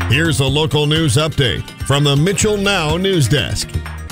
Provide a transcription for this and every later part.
Here's a local news update from the Mitchell Now News Desk.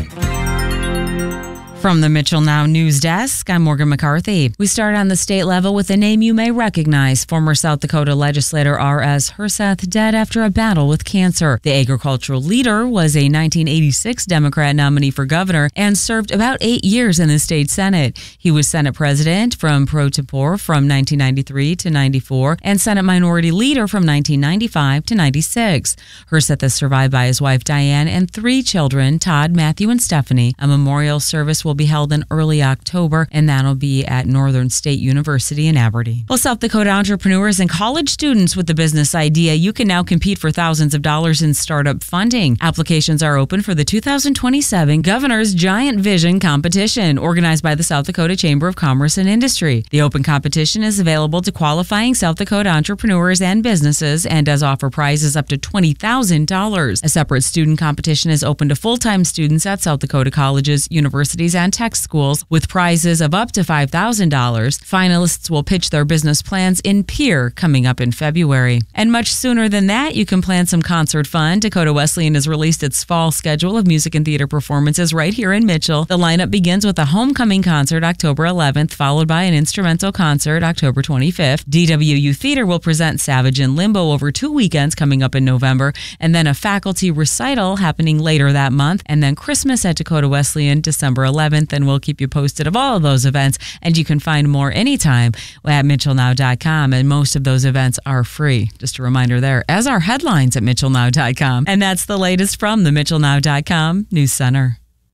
From the Mitchell Now News Desk, I'm Morgan McCarthy. We start on the state level with a name you may recognize. Former South Dakota legislator R.S. Herseth dead after a battle with cancer. The agricultural leader was a 1986 Democrat nominee for governor and served about 8 years in the state Senate. He was Senate president from pro tempore from 1993 to 94 and Senate minority leader from 1995 to 96. Herseth is survived by his wife Diane and 3 children, Todd, Matthew, and Stephanie. A memorial service will be held in early October, and that'll be at Northern State University in Aberdeen. Well, South Dakota entrepreneurs and college students with the business idea, you can now compete for thousands of dollars in startup funding. Applications are open for the 2027 Governor's Giant Vision Competition, organized by the South Dakota Chamber of Commerce and Industry. The open competition is available to qualifying South Dakota entrepreneurs and businesses and does offer prizes up to $20,000. A separate student competition is open to full-time students at South Dakota colleges, universities, and tech schools with prizes of up to $5,000. Finalists will pitch their business plans in Pierre coming up in February. And much sooner than that, you can plan some concert fun. Dakota Wesleyan has released its fall schedule of music and theater performances right here in Mitchell. The lineup begins with a homecoming concert October 11th, followed by an instrumental concert October 25th. DWU Theater will present Savage and Limbo over 2 weekends coming up in November, and then a faculty recital happening later that month, and then Christmas at Dakota Wesleyan December 11th. And we'll keep you posted of all of those events, and you can find more anytime at mitchellnow.com, and most of those events are free. Just a reminder there, as are headlines at mitchellnow.com. And that's the latest from the mitchellnow.com News Center.